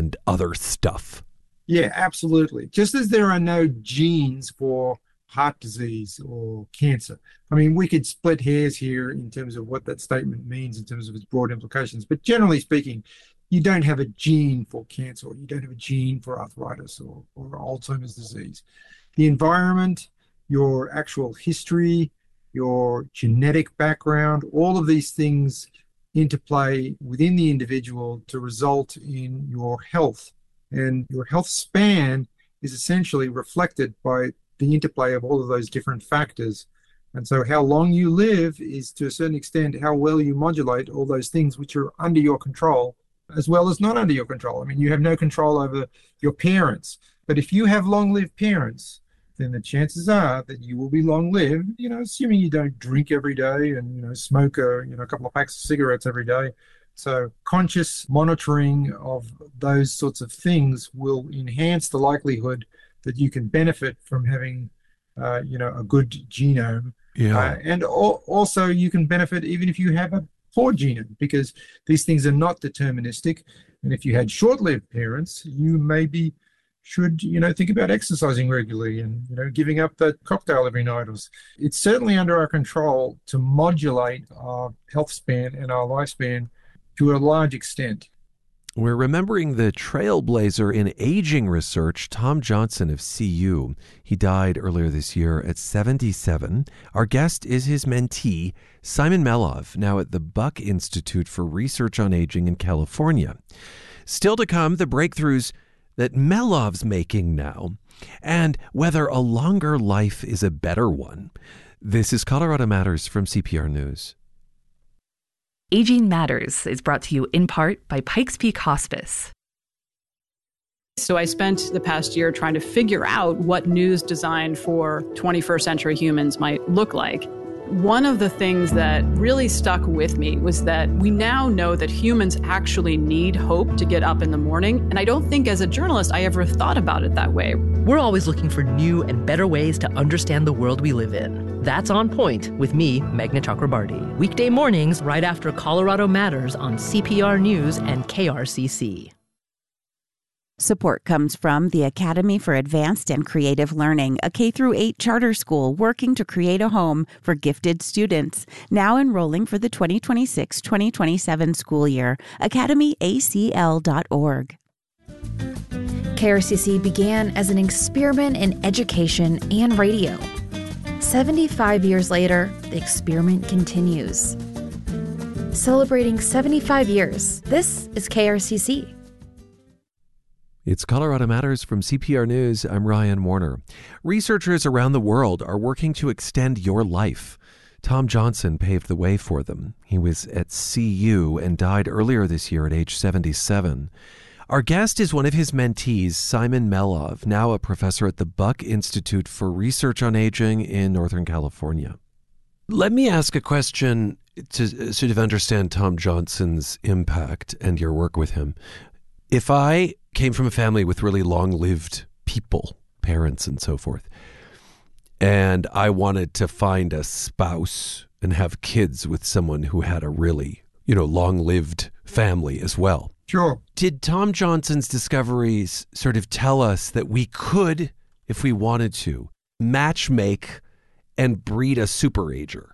and other stuff. Yeah, absolutely. Just as there are no genes for heart disease or cancer. I mean, we could split hairs here in terms of what that statement means in terms of its broad implications. But generally speaking, you don't have a gene for cancer, or you don't have a gene for arthritis or Alzheimer's disease. The environment, your actual history, your genetic background, all of these things interplay within the individual to result in your health. And your health span is essentially reflected by the interplay of all of those different factors. And so how long you live is, to a certain extent, how well you modulate all those things which are under your control, as well as not under your control. I mean, you have no control over your parents, but if you have long-lived parents, then the chances are that you will be long-lived, assuming you don't drink every day and, smoke a couple of packs of cigarettes every day. So conscious monitoring of those sorts of things will enhance the likelihood that you can benefit from having, a good genome. Yeah. And also you can benefit even if you have a poor genome, because these things are not deterministic. And if you had short-lived parents, you maybe should, think about exercising regularly and, giving up that cocktail every night. It's certainly under our control to modulate our health span and our lifespan to a large extent. We're remembering the trailblazer in aging research, Tom Johnson of CU. He died earlier this year at 77. Our guest is his mentee, Simon Melov, now at the Buck Institute for Research on Aging in California. Still to come, the breakthroughs that Melov's making now, and whether a longer life is a better one. This is Colorado Matters from CPR News. Aging Matters is brought to you in part by Pikes Peak Hospice. So I spent the past year trying to figure out what news designed for 21st century humans might look like. One of the things that really stuck with me was that we now know that humans actually need hope to get up in the morning. And I don't think as a journalist I ever thought about it that way. We're always looking for new and better ways to understand the world we live in. That's On Point with me, Meghna Chakrabarti. Weekday mornings right after Colorado Matters on CPR News and KRCC. Support comes from the Academy for Advanced and Creative Learning, a K-8 charter school working to create a home for gifted students. Now enrolling for the 2026-2027 school year. academyacl.org. KRCC began as an experiment in education and radio. 75 years later, the experiment continues. Celebrating 75 years, this is KRCC. It's Colorado Matters from CPR News. I'm Ryan Warner. Researchers around the world are working to extend your life. Tom Johnson paved the way for them. He was at CU and died earlier this year at age 77. Our guest is one of his mentees, Simon Melov, now a professor at the Buck Institute for Research on Aging in Northern California. Let me ask a question to sort of understand Tom Johnson's impact and your work with him. If I came from a family with really long-lived people, parents and so forth, and I wanted to find a spouse and have kids with someone who had a really, long-lived family as well. Sure. Did Tom Johnson's discoveries sort of tell us that we could, if we wanted to, matchmake and breed a superager?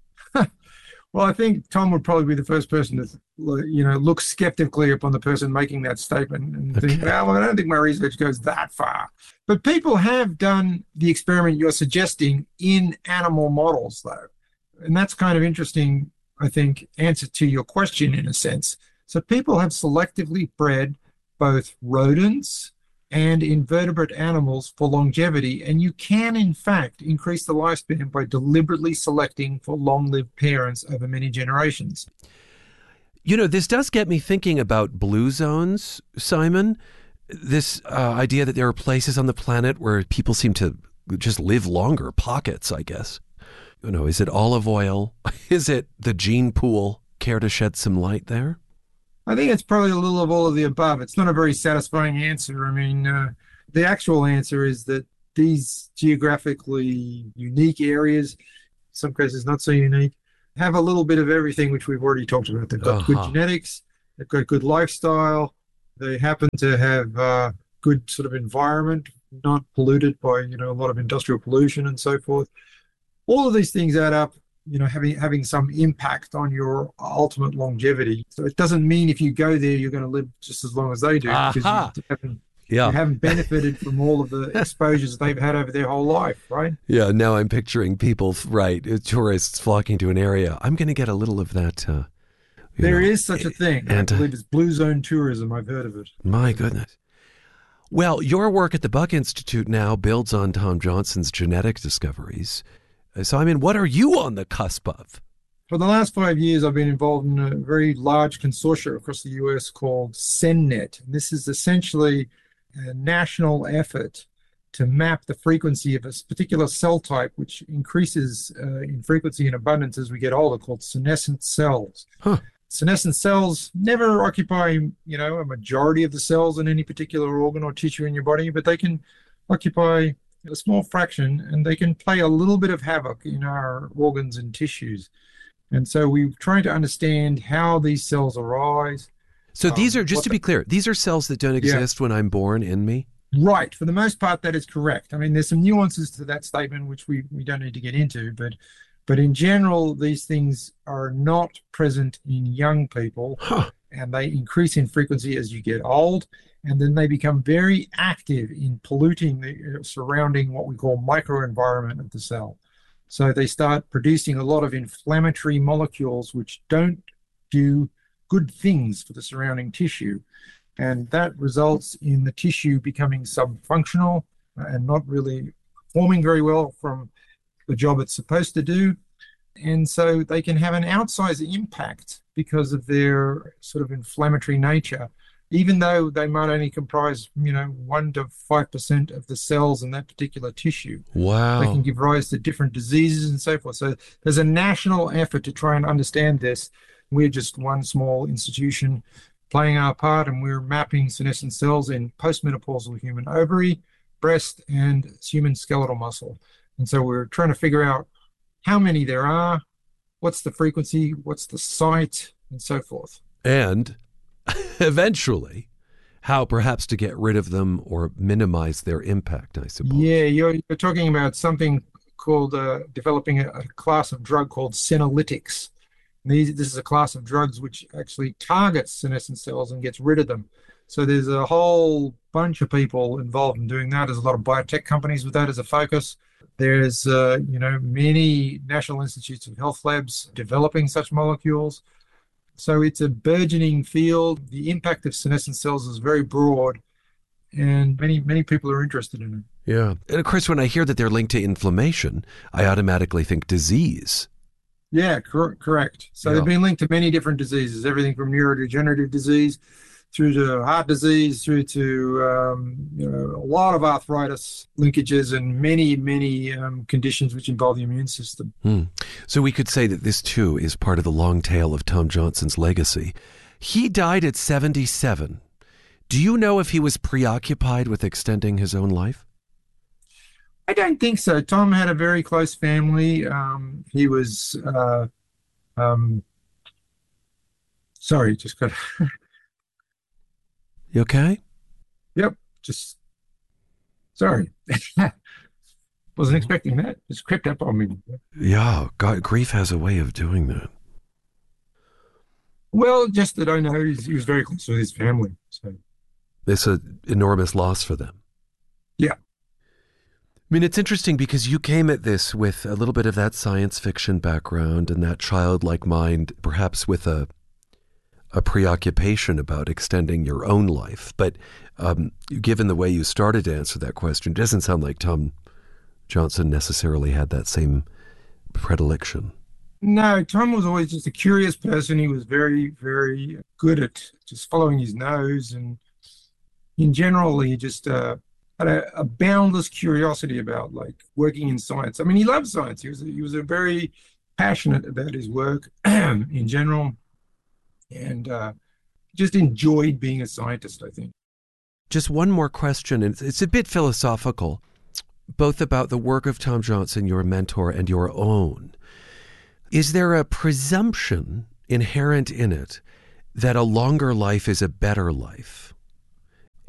Well, I think Tom would probably be the first person to, look skeptically upon the person making that statement and think, well, I don't think my research goes that far. But people have done the experiment you're suggesting in animal models, though. And that's kind of interesting, I think, answer to your question in a sense. So people have selectively bred both rodents and invertebrate animals for longevity. And you can, in fact, increase the lifespan by deliberately selecting for long-lived parents over many generations. This does get me thinking about blue zones, Simon. This idea that there are places on the planet where people seem to just live longer, pockets, I guess. Is it olive oil? Is it the gene pool? Care to shed some light there? I think it's probably a little of all of the above. It's not a very satisfying answer. I mean, the actual answer is that these geographically unique areas, in some cases not so unique, have a little bit of everything which we've already talked about. They've got good genetics, they've got good lifestyle, They happen to have good sort of environment, not polluted by, a lot of industrial pollution and so forth. All of these things add up, having some impact on your ultimate longevity. So it doesn't mean if you go there, you're going to live just as long as they do, because you haven't benefited from all of the exposures they've had over their whole life, right? Yeah, now I'm picturing people, right, tourists flocking to an area. I'm going to get a little of that. There is such a thing. I believe it's blue zone tourism. I've heard of it. My goodness. Well, your work at the Buck Institute now builds on Tom Johnson's genetic discoveries. So, what are you on the cusp of? For the last 5 years, I've been involved in a very large consortium across the US called SENNet. And this is essentially a national effort to map the frequency of a particular cell type, which increases in frequency and abundance as we get older, called senescent cells. Huh. Senescent cells never occupy, a majority of the cells in any particular organ or tissue in your body, but they can occupy a small fraction, and they can play a little bit of havoc in our organs and tissues. And so we're trying to understand how these cells arise. So these are, just to be clear, these are cells that don't exist when I'm born in me? Right. For the most part, that is correct. I mean, there's some nuances to that statement, which we don't need to get into, but in general, these things are not present in young people, and they increase in frequency as you get old, and then they become very active in polluting the surrounding what we call microenvironment of the cell. So they start producing a lot of inflammatory molecules which don't do good things for the surrounding tissue. And that results in the tissue becoming subfunctional and not really performing very well from the job it's supposed to do. And so they can have an outsized impact because of their sort of inflammatory nature, even though they might only comprise, 1 to 5% of the cells in that particular tissue. Wow. They can give rise to different diseases and so forth. So there's a national effort to try and understand this. We're just one small institution playing our part, and we're mapping senescent cells in postmenopausal human ovary, breast, and human skeletal muscle. And so we're trying to figure out how many there are, what's the frequency, what's the site, and so forth. And eventually, how perhaps to get rid of them or minimize their impact, I suppose. Yeah, you're talking about something called developing a class of drug called senolytics. This is a class of drugs which actually targets senescent cells and gets rid of them. So there's a whole bunch of people involved in doing that. There's a lot of biotech companies with that as a focus. There's, many National Institutes of Health labs developing such molecules. So it's a burgeoning field. The impact of senescent cells is very broad, and many people are interested in it. Yeah. And of course, when I hear that they're linked to inflammation, I automatically think disease. Yeah, correct. So they've been linked to many different diseases, everything from neurodegenerative disease through to heart disease, through to a lot of arthritis linkages and many conditions which involve the immune system. So we could say that this, too, is part of the long tail of Tom Johnson's legacy. He died at 77. Do you know if he was preoccupied with extending his own life? I don't think so. Tom had a very close family. He was... sorry, just got... You okay? Yep, just... Sorry. Wasn't expecting that. Just crept up on me. Yeah, God, grief has a way of doing that. Well, just that I know he was very close with his family. So it's an enormous loss for them. Yeah. I mean, it's interesting because you came at this with a little bit of that science fiction background and that childlike mind, perhaps with a preoccupation about extending your own life. But given the way you started to answer that question, it doesn't sound like Tom Johnson necessarily had that same predilection. No, Tom was always just a curious person. He was very, very good at just following his nose. And in general, he just had a boundless curiosity about working in science. I mean, he loved science. He was a very passionate about his work in general. And just enjoyed being a scientist, I think. Just one more question, and it's a bit philosophical, both about the work of Tom Johnson, your mentor, and your own. Is there a presumption inherent in it that a longer life is a better life?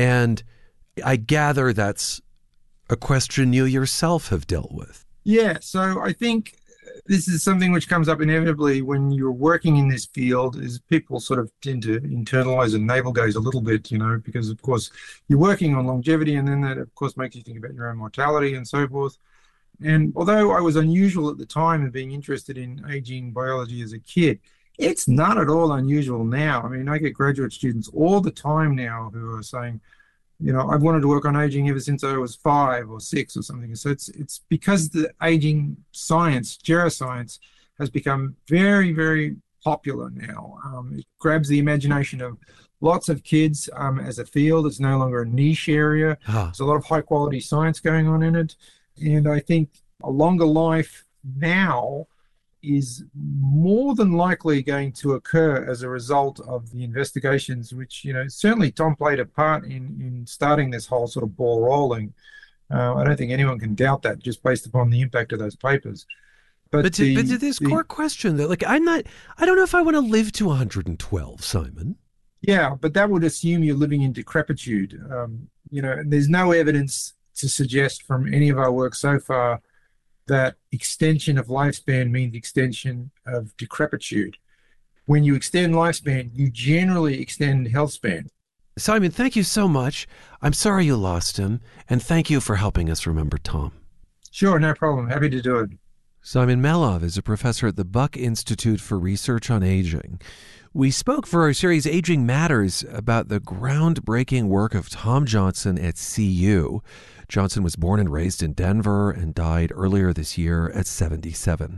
And I gather that's a question you yourself have dealt with. Yeah, so I think this is something which comes up inevitably when you're working in this field, is people sort of tend to internalize and navel gaze a little bit, because of course you're working on longevity, and then that of course makes you think about your own mortality and so forth. And although I was unusual at the time in being interested in aging biology as a kid, it's not at all unusual now. I mean, I get graduate students all the time now who are saying, I've wanted to work on aging ever since I was 5 or 6 or something. So it's because the aging science, geroscience, has become very, very popular now. It grabs the imagination of lots of kids as a field. It's no longer a niche area. There's a lot of high quality science going on in it. And I think a longer life now is more than likely going to occur as a result of the investigations, which, certainly Tom played a part in starting this whole sort of ball rolling. I don't think anyone can doubt that just based upon the impact of those papers. But to this core question, though, I don't know if I want to live to 112, Simon. Yeah, but that would assume you're living in decrepitude. And there's no evidence to suggest from any of our work so far that extension of lifespan means extension of decrepitude. When you extend lifespan, you generally extend health span. Simon, thank you so much. I'm sorry you lost him, and thank you for helping us remember Tom. Sure, no problem. Happy to do it. Simon Melov is a professor at the Buck Institute for Research on Aging. We spoke for our series Aging Matters about the groundbreaking work of Tom Johnson at CU. Johnson was born and raised in Denver and died earlier this year at 77.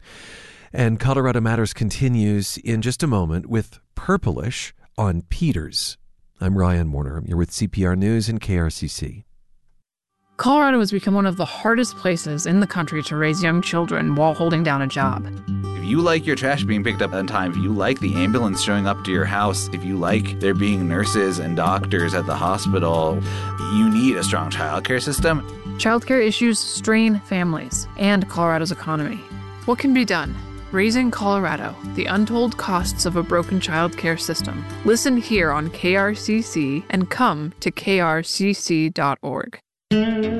And Colorado Matters continues in just a moment with Purplish on Peters. I'm Ryan Warner. You're with CPR News and KRCC. Colorado has become one of the hardest places in the country to raise young children while holding down a job. If you like your trash being picked up on time, if you like the ambulance showing up to your house, if you like there being nurses and doctors at the hospital, you need a strong childcare system. Childcare issues strain families and Colorado's economy. What can be done? Raising Colorado, the untold costs of a broken childcare system. Listen here on KRCC and come to krcc.org.